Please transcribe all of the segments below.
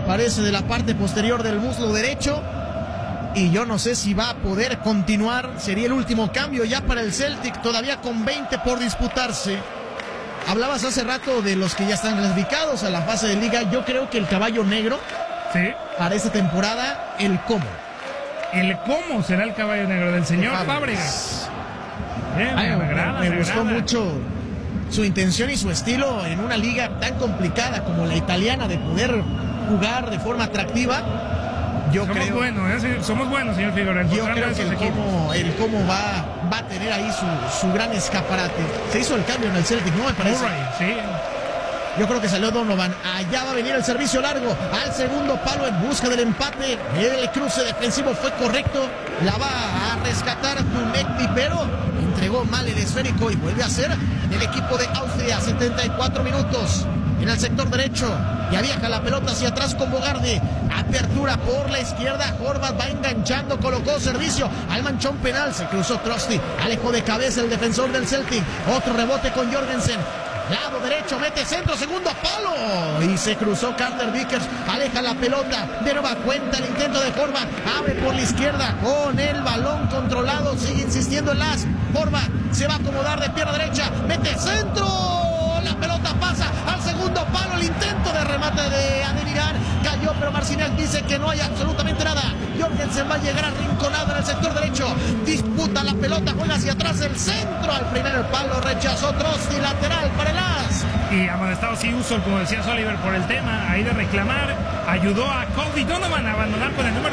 parece, de la parte posterior del muslo derecho. Y yo no sé si va a poder continuar. Sería el último cambio ya para el Celtic, todavía con 20 por disputarse. Hablabas hace rato de los que ya están clasificados a la fase de liga. Yo creo que el caballo negro, sí, para esta temporada, el Como. El Como será el caballo negro del señor Fábregas. Me gustó mucho su intención y su estilo en una liga tan complicada como la italiana, de poder jugar de forma atractiva. Somos buenos, señor Figueroa. Yo creo que el Como va a tener ahí su gran escaparate. Se hizo el cambio en el Celtic, ¿no? Me parece. Murray, sí. Yo creo que salió Donovan. Allá va a venir el servicio largo al segundo palo en busca del empate. El cruce defensivo fue correcto. La va a rescatar Dunekti, pero entregó mal el esférico y vuelve a ser el equipo de Austria. 74 minutos en el sector derecho. Ya viaja la pelota hacia atrás con Bogarde. Apertura por la izquierda. Horvath va enganchando, colocó servicio al manchón penal. Se cruzó Trusty. Alejó de cabeza el defensor del Celtic. Otro rebote con Jorgensen. Lado derecho, mete centro, segundo palo. Y se cruzó Carter Vickers. Aleja la pelota. De nueva cuenta el intento de Horvath. Abre por la izquierda con el balón controlado. Sigue insistiendo en Las. Horvath se va a acomodar de pierna derecha. Mete centro. La pelota pasa al segundo palo. El intento de remate de Adeniran cayó, pero Marciniak dice que no hay absolutamente nada. Jorgensen va a llegar arrinconado en el sector derecho. Disputa la pelota, juega hacia atrás el centro. Al primer palo rechazó Trusty, lateral para el As. Y amonestado sí Usol, como decía Oliver, por el tema ahí de reclamar. Ayudó a Cody Donovan a abandonar con el número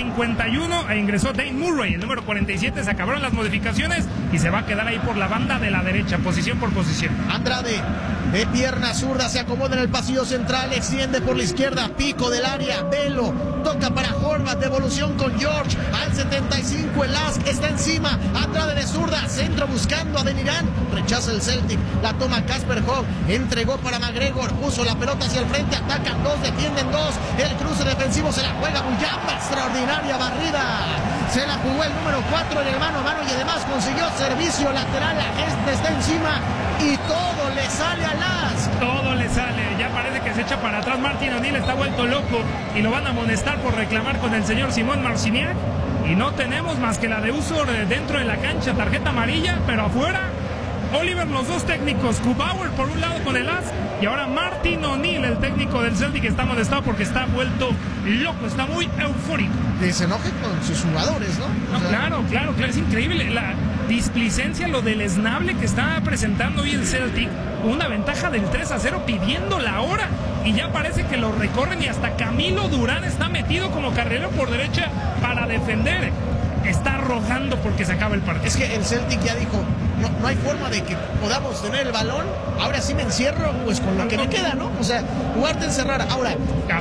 51 e ingresó Dane Murray, el número 47. Se acabaron las modificaciones y se va a quedar ahí por la banda de la derecha, posición por posición. Andrade de pierna zurda se acomoda en el pasillo central, extiende por la izquierda, pico del área, Velo toca para Horvath, devolución con George al 75, el As está encima. Andrade de zurda, centro buscando a Adeniran, rechaza el Celtic, la toma Casper Hogg, entregó para McGregor, puso la pelota hacia el frente, atacan dos, defienden dos, el cruce defensivo se la juega Muyamba, extraordinaria barrida, se la jugó el número 4 en el mano a mano y además consiguió servicio lateral. La gente está encima y todo le sale a Las. Todo le sale, ya parece que se echa para atrás. Martin O'Neill está vuelto loco y lo van a amonestar por reclamar con el señor Simón Marciniak. Y no tenemos más que la de Usor dentro de la cancha, tarjeta amarilla, pero afuera Oliver, los dos técnicos, Kubauer por un lado con el As y ahora Martin O'Neill, el técnico del Celtic, está molestado porque está vuelto loco, está muy eufórico. Desenoje con sus jugadores, ¿no? Claro, es increíble la displicencia, lo deleznable que está presentando hoy el Celtic, una ventaja del 3-0 pidiendo la hora y ya parece que lo recorren y hasta Camilo Durán está metido como carrilero por derecha para defender. Está arrojando porque se acaba el partido. Es que el Celtic ya dijo, no hay forma de que podamos tener el balón, ahora sí me encierro pues con lo que me queda, ¿no? O sea, jugarte encerrar. Ahora,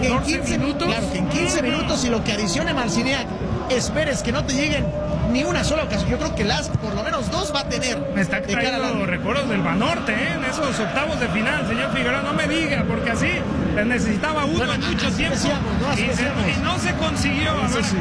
14 minutos. Claro, que en 15 minutos y lo que adicione Marciniak, esperes que no te lleguen ni una sola ocasión. Yo creo que Las por lo menos dos va a tener. Me está trayendo recuerdos del Banorte, en esos octavos de final, señor Figueroa, no me diga, porque así necesitaba uno en mucho tiempo. Y no se consiguió.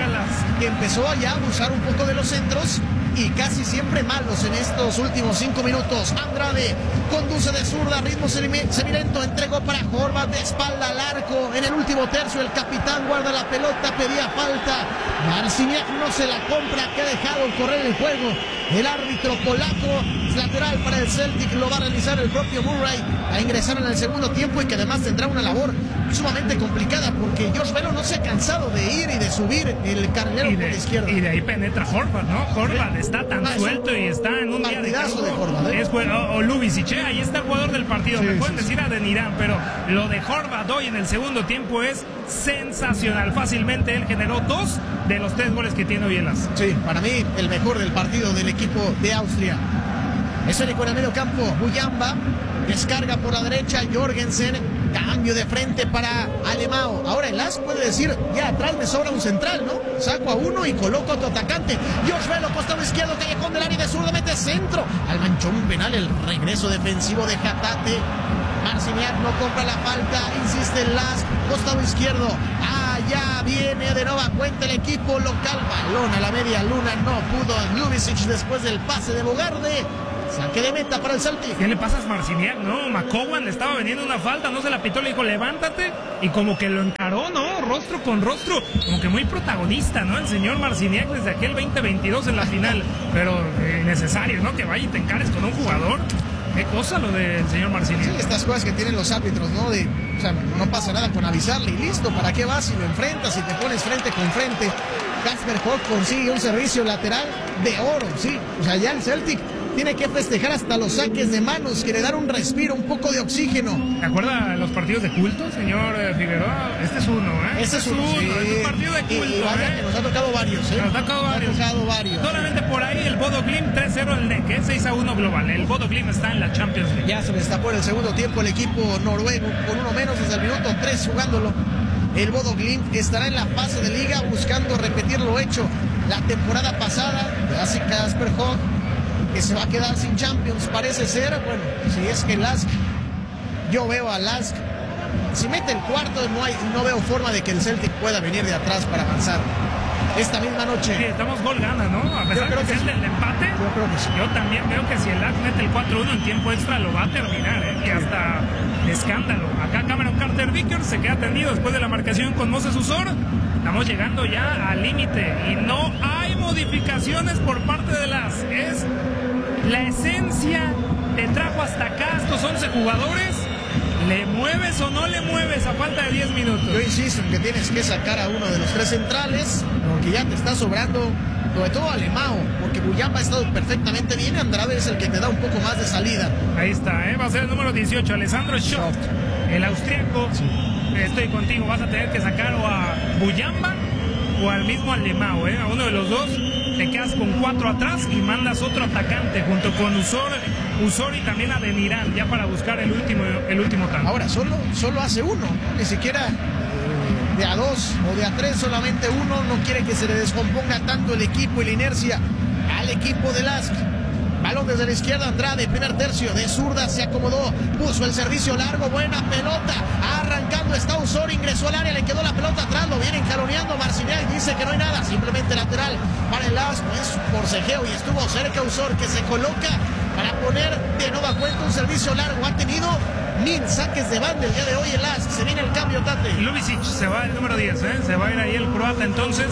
Empezó ya a abusar un poco de los centros y casi siempre malos en estos últimos 5 minutos. Andrade conduce de zurda, ritmo semilento, entregó para Horvath de espalda al arco. En el último tercio el capitán guarda la pelota, pedía falta. Marciniak no se la compra, que ha dejado correr el juego. El árbitro polaco, lateral para el Celtic, lo va a realizar el propio Murray, a ingresar en el segundo tiempo y que además tendrá una labor sumamente complicada porque Josh Velo no se ha cansado de ir y de subir el carrilero por la izquierda. Y de ahí penetra Horvath, ¿no? Horvath está tan suelto y está en un día de campo. Es o Lubicic, ahí está el jugador del partido. Me pueden decir Adeniran, pero lo de Horvath hoy en el segundo tiempo es sensacional. Fácilmente él generó 2 de los 3 goles que tiene hoy el As. Sí, para mí el mejor del partido del equipo de Austria. Esférico en el medio campo, Muyamba, descarga por la derecha, Jorgensen, cambio de frente para Alemão. Ahora el As puede decir, ya atrás me sobra un central, ¿no? Saco a uno y coloco a otro atacante. Josh Velo, costado izquierdo, callejón del área de zurda, mete centro al manchón penal, el regreso defensivo de Hatate. Marciniak no compra la falta, insiste el Las, costado izquierdo. Ya viene de nueva cuenta el equipo local. Balón a la media luna, no pudo Lubicic después del pase de Bogarde. Saque de meta para el Celtic. ¿Qué le pasa a Marciniak? No, McCowan le estaba vendiendo una falta, no se la pitó, le dijo levántate, y como que lo encaró, ¿no? Rostro con rostro, como que muy protagonista, ¿no? El señor Marciniak desde aquel 2022 en la final, pero necesario, ¿no? Que vaya y te encares con un jugador. Qué cosa lo del señor Marciniak. Sí, estas cosas que tienen los árbitros, ¿no? O sea, no pasa nada con avisarle y listo, ¿para qué vas si lo enfrentas, y te pones frente con frente? Casper Hock consigue un servicio lateral de oro, sí. O sea, ya el Celtic tiene que festejar hasta los saques de manos, quiere dar un respiro, un poco de oxígeno. ¿Te acuerdas de los partidos de culto, señor Figueroa? Este es uno, ¿eh? Este es uno, sí. Es un partido de culto, y vaya que nos ha tocado varios, ¿eh? Nos ha tocado varios. Solamente por ahí el Bodo Glimt 3-0 el NEC, 6-1 global. El Bodo Glimt está en la Champions League. Ya se destapó en el segundo tiempo el equipo noruego, con uno menos desde el minuto 3 jugándolo. El Bodo Glimt estará en la fase de liga buscando repetir lo hecho la temporada pasada. Hace Casper Hock, que se va a quedar sin Champions, parece ser. Bueno, si es que Lask, yo veo a Lask, si mete el cuarto, no veo forma de que el Celtic pueda venir de atrás para avanzar esta misma noche. Sí, estamos gol gana, ¿no? A pesar de que sea el empate, yo creo que sí. Yo también veo que si el Lask mete el 4-1 en tiempo extra lo va a terminar, ¿eh? Y hasta de escándalo. Acá Cameron Carter-Vickers se queda tendido después de la marcación con Moses Usor. Estamos llegando ya al límite y no hay modificaciones por parte de Lask. Es la esencia, te trajo hasta acá estos 11 jugadores. ¿Le mueves o no le mueves a falta de 10 minutos? Yo insisto en que tienes que sacar a uno de los tres centrales, porque ya te está sobrando, sobre todo Alemão, porque Buyamba ha estado perfectamente bien. Andrade es el que te da un poco más de salida. Ahí está, va a ser el número 18, Alessandro Schoft, el austriaco. Sí. Estoy contigo, vas a tener que sacar o a Buyamba o al mismo Alemão, a uno de los dos. Te quedas con 4 atrás y mandas otro atacante junto con Usor y también a Deniran, ya para buscar el último tanto. Ahora, solo hace uno, ni siquiera de a 2 o de a 3, solamente uno. No quiere que se le descomponga tanto el equipo y la inercia al equipo de Lask. Balón desde la izquierda, Andrade, primer tercio, de zurda se acomodó, puso el servicio largo, buena pelota, arrancando está Usor, ingresó al área, le quedó la pelota atrás, lo vienen jaloneando, Marciniak dice que no hay nada, simplemente lateral para el Lask, es forcejeo y estuvo cerca Usor, que se coloca para poner de nueva cuenta un servicio largo. Ha tenido 1000 saques de banda el día de hoy el Lask. Se viene el cambio, Tate. Lubicic se va el número 10, se va a ir ahí el croata entonces,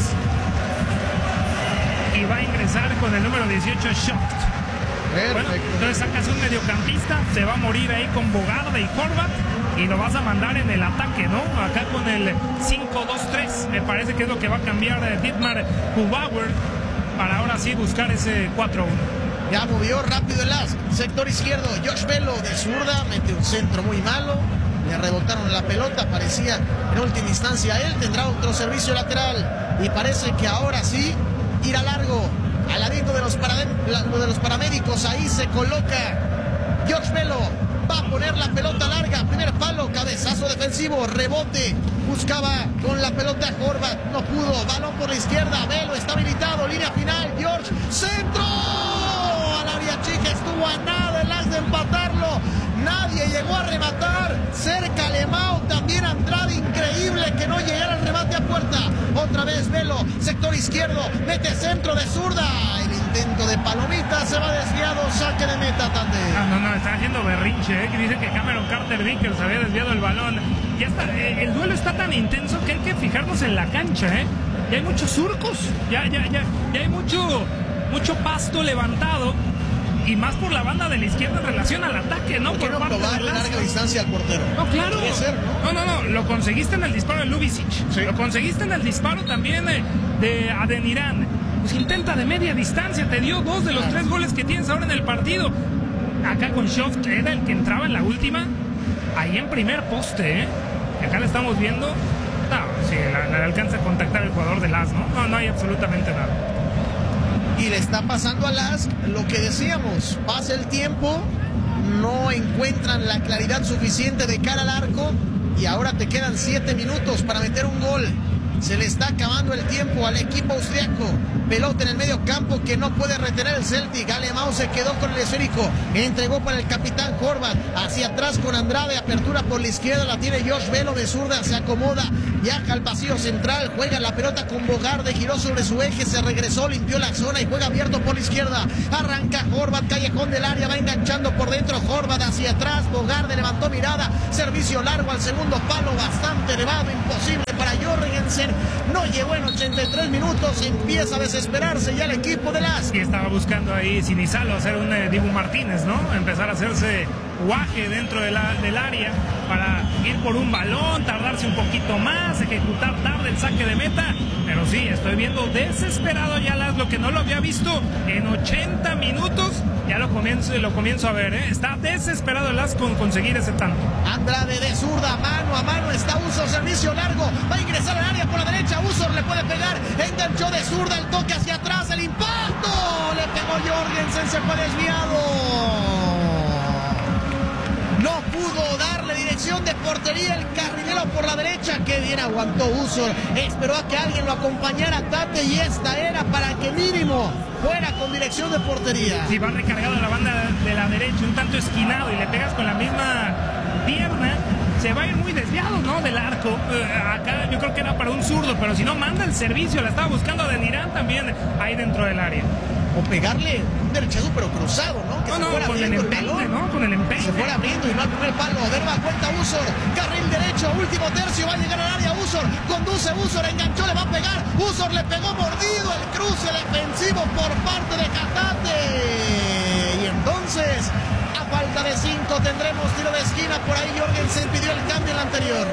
y va a ingresar con el número 18 Schoft. Bueno, entonces sacas un mediocampista, se va a morir ahí con Bogarde y Horvat y lo vas a mandar en el ataque, ¿no? Acá con el 5-2-3, me parece que es lo que va a cambiar Dietmar Hubauer para ahora sí buscar ese 4-1. Ya movió rápido el Lask, sector izquierdo, Josh Velo de zurda, mete un centro muy malo, le rebotaron la pelota, parecía en última instancia él, tendrá otro servicio lateral y parece que ahora sí irá largo. Al ladito de los paramédicos, ahí se coloca Josh Velo, va a poner la pelota larga, primer palo, cabezazo defensivo, rebote, buscaba con la pelota Horvat, no pudo, balón por la izquierda, Velo está habilitado, línea final, George, centro, al área chica, estuvo a nada el Lask de empatarlo, nadie llegó a rematar, cerca Alemão, también Andrade, increíble que no llegara el remate a puerta, otra vez Velo, sector izquierdo, mete centro de zurda, el intento de palomita se va desviado, saque de meta, Tande. No, está haciendo berrinche, que dice que Cameron Carter-Vickers había desviado el balón. Ya está, el duelo está tan intenso que hay que fijarnos en la cancha, ya hay muchos surcos, ya hay mucho pasto levantado. Y más por la banda de la izquierda en relación al ataque, ¿no? Por parte de larga distancia al portero. No, claro. Puede ser, ¿no? No. Lo conseguiste en el disparo de Lubicic. Sí. Lo conseguiste en el disparo también de Adeniran. Pues intenta de media distancia. Te dio 2 de los 3 goles que tienes ahora en el partido. Acá con Schoft era el que entraba en la última. Ahí en primer poste, Y acá le estamos viendo. No, sí, le alcanza a contactar el jugador de Lask, ¿no? No hay absolutamente nada. Y le está pasando a Lask lo que decíamos, pasa el tiempo, no encuentran la claridad suficiente de cara al arco y ahora te quedan 7 minutos para meter un gol. Se le está acabando el tiempo al equipo austriaco. Pelota en el medio campo que no puede retener el Celtic. Alemão se quedó con el esférico. Entregó para el capitán Horvath. Hacia atrás con Andrade. Apertura por la izquierda. La tiene Josh Velo de zurda. Se acomoda. Viaja al pasillo central. Juega la pelota con Bogarde. Giró sobre su eje. Se regresó. Limpió la zona y juega abierto por la izquierda. Arranca Horvath. Callejón del área. Va enganchando por dentro. Horvath hacia atrás. Bogarde levantó mirada. Servicio largo al segundo palo. Bastante elevado. Imposible para Jorgensen. No llegó en 83 minutos. Empieza a desesperarse ya el equipo de las. Y estaba buscando ahí Sinisalo hacer un Dibu Martínez, ¿no? Empezar a hacerse guaje dentro del área para ir por un balón, tardarse un poquito más, ejecutar tarde el saque de meta. Pero sí, estoy viendo desesperado ya lo que no lo había visto en 80 minutos. Ya lo comienzo a ver, ¿eh? Está desesperado el As con conseguir ese tanto. Andrade de zurda, mano a mano está Usor, servicio largo, va a ingresar al área por la derecha, Usor le puede pegar, enganchó de zurda, el toque hacia atrás, el impacto, le pegó Jorgensen, se fue desviado. No pudo darle dirección de portería el carrilero por la derecha. Qué bien aguantó Usor. Esperó a que alguien lo acompañara, Tate, y esta era para que mínimo fuera con dirección de portería. Si va recargado a la banda de la derecha, un tanto esquinado, y le pegas con la misma pierna, se va a ir muy desviado, ¿no? Del arco. Acá yo creo que era para un zurdo, pero si no, manda el servicio. La estaba buscando a Denirán también ahí dentro del área. O pegarle un derechazo pero cruzado, ¿no? Que no, con el empeine, ¿no? Con el empeine. Se fuera abriendo y no al primer palo. Derva cuenta Usor. Carril derecho, último tercio. Va a llegar al área Usor. Conduce Usor, enganchó, le va a pegar. Usor le pegó mordido. El cruce defensivo por parte de Catate. Y entonces, a falta de 5, tendremos tiro de esquina. Por ahí Jorgensen pidió el cambio en la anterior.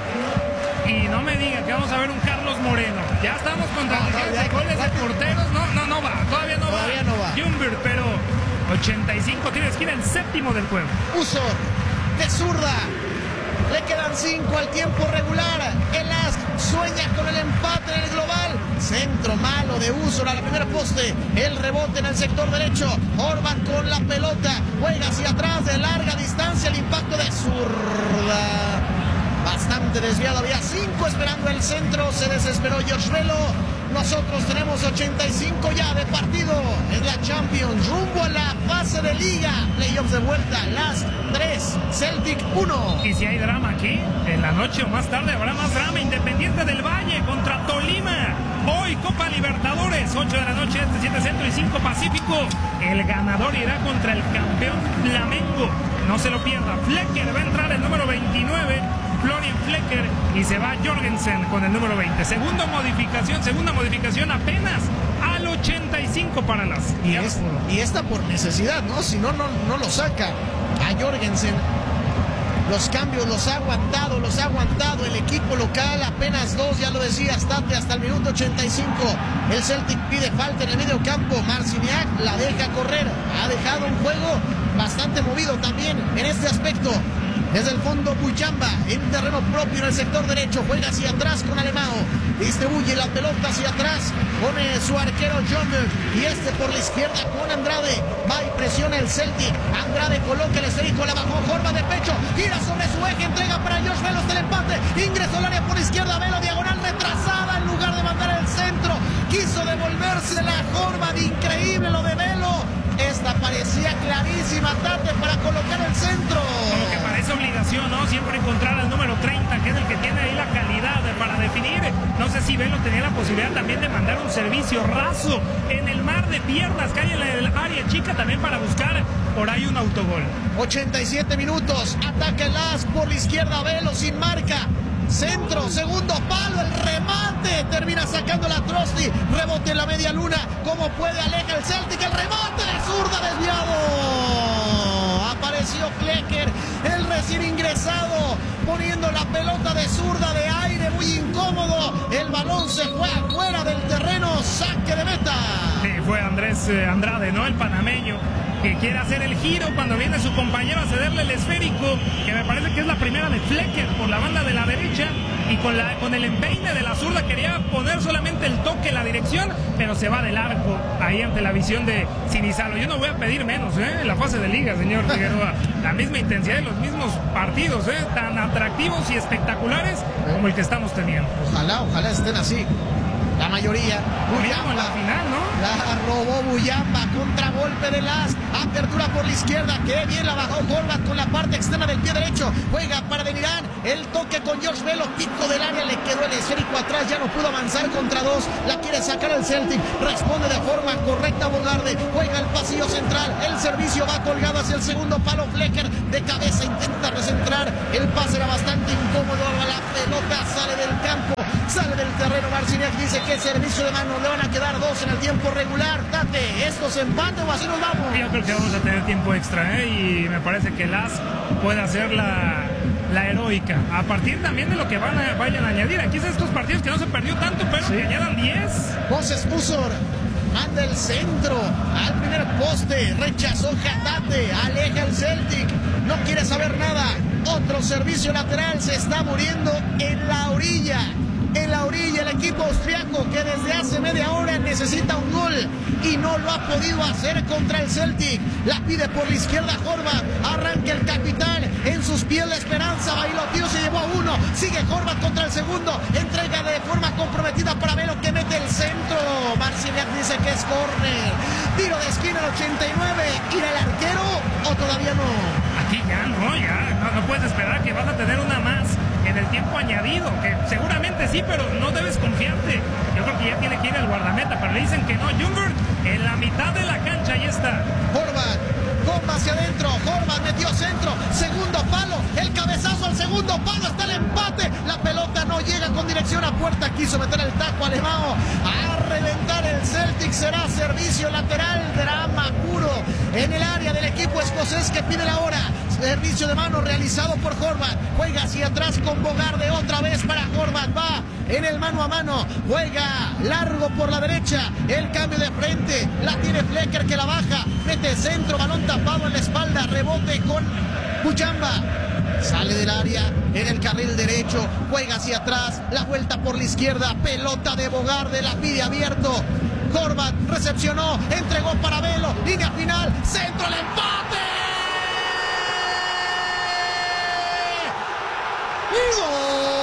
Y no me diga que vamos a ver un Carlos Moreno. Ya estamos contra los goles de porteros. No va. Todavía no va. Jumbert, pero 85 tiro de esquina, el séptimo del juego. Usor de zurda. Le quedan 5 al tiempo regular. El As sueña con el empate en el global. Centro malo de Usor al primer poste. El rebote en el sector derecho. Horvath con la pelota. Juega hacia atrás de larga distancia. El impacto de zurda. Bastante desviado, había 5 esperando el centro, se desesperó Josh Velo. Nosotros tenemos 85 ya de partido, es la Champions, rumbo a la fase de liga, playoffs de vuelta, las 3, Celtic 1. Y si hay drama aquí, en la noche o más tarde habrá más drama. Independiente del Valle contra Tolima, hoy Copa Libertadores, 8 de la noche, 7 Centro y 5 Pacífico. El ganador irá contra el campeón Flamengo, no se lo pierda. Flecker va a entrar el número 29, Florian Flecker, y se va Jorgensen con el número 20. Segunda modificación apenas al 85 para las. Y esta por necesidad, ¿no? Si no lo saca a Jorgensen. Los cambios los ha aguantado el equipo local, apenas 2, ya lo decía, hasta el minuto 85. El Celtic pide falta en el medio campo, Marciniak la deja correr, ha dejado un juego bastante movido también en este aspecto. Desde el fondo Buyamba, en terreno propio en el sector derecho, juega hacia atrás con Alemão, distribuye la pelota hacia atrás, pone su arquero John, y por la izquierda con Andrade, va y presiona el Celtic. Andrade coloca el esférico, la bajó, Horvath de pecho, gira sobre su eje, entrega para Josh Velo hasta el empate, ingresó al área por izquierda, Velo, diagonal retrasada, en lugar de mandar el centro, quiso devolverse la Horvath, increíble lo de Velo. Esta parecía clarísima, Tate, para colocar el centro. Como que parece obligación, ¿no? Siempre encontrar al número 30, que es el que tiene ahí la calidad para definir. No sé si Velo tenía la posibilidad también de mandar un servicio raso en el mar de piernas que hay en el área chica también para buscar por ahí un autogol. 87 minutos, ataca el As por la izquierda, Velo sin marca. Centro, segundo palo, el remate, termina sacando la Trosti, rebote en la media luna, como puede aleja el Celtic, el remate de zurda desviado, apareció Flecker, el recién ingresado, poniendo la pelota de zurda de aire, muy incómodo, el balón se fue afuera del terreno, saque de meta. Sí, fue Andrés Andrade, ¿no? El panameño, que quiere hacer el giro cuando viene su compañero a cederle el esférico, que me parece que es la primera de Flecker por la banda de la derecha, y con el empeine de la zurda quería poner solamente el toque en la dirección, pero se va del arco ahí ante la visión de Sinizalo. Yo no voy a pedir menos en la fase de liga, señor Figueroa. La misma intensidad de los mismos partidos, tan atractivos y espectaculares como el que estamos teniendo. Ojalá estén así. La mayoría. Buyamba en la final, ¿no? La robó Buyamba, contragolpe de Las, apertura por la izquierda, qué bien la bajó Horvat con la parte externa del pie derecho, juega para Denirán, el toque con George Bello, pico del área, le quedó el esférico atrás, ya no pudo avanzar contra dos, la quiere sacar el Celtic, responde de forma correcta Bogarde, juega el pasillo central, el servicio va colgado hacia el segundo palo, Flecker de cabeza intenta recentrar, el pase era bastante incómodo, la pelota sale del campo, sale del terreno, Marciniak dice que servicio de mano, le van a quedar dos en el tiempo regular. Tate, ¿esto se empate o así nos vamos? Yo creo que vamos a tener tiempo extra, y me parece que Las puede hacer la heroica, a partir también de lo que vayan a añadir. Aquí son estos partidos que no se perdió tanto, pero que añadan 10. Moses Usor manda el centro al primer poste, rechazó Hatate, aleja el Celtic, no quiere saber nada. Otro servicio lateral, se está muriendo en la orilla. En la orilla el equipo austriaco que desde hace media hora necesita un gol y no lo ha podido hacer contra el Celtic. La pide por la izquierda Horvat, arranca el capitán, en sus pies la esperanza, bailoteó, se llevó a uno, sigue Horvat contra el segundo, entrega de forma comprometida para Velo que mete el centro. Marciniak dice que es córner, tiro de esquina al 89, ¿irá el arquero o todavía no? Aquí ya no puedes esperar que vas a tener una más en el tiempo añadido, que seguramente sí, pero no debes confiarte. Yo creo que ya tiene que ir el guardameta, pero le dicen que no. Ljungberg en la mitad de la cancha, ahí está. Horvat, bomba hacia adentro, Horvat metió centro, segundo palo, el cabezazo al segundo palo, está el empate, la pelota no llega con dirección a puerta, quiso meter el taco a Alemão, a reventar el Celtic, será servicio lateral, drama puro en el área del equipo escocés que pide la hora. Servicio de mano realizado por Horvat, juega hacia atrás con Bogarde otra vez para Horvat, va en el mano a mano, juega largo por la derecha, el cambio de frente, la tiene Flecker que la baja, mete centro, balón tapado en la espalda, rebote con Buyamba, sale del área en el carril derecho, juega hacia atrás, la vuelta por la izquierda, pelota de Bogarde, la pide abierto, Horvat recepcionó, entregó para Velo, línea final, centro, el empate. ¡Gol!